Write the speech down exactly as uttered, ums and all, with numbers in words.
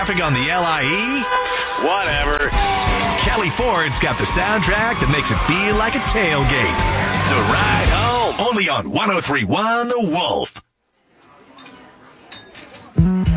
traffic on the L I E? Whatever. Kelly Ford's got the soundtrack that makes it feel like a tailgate. The Ride Home, only on one oh three point one The Wolf.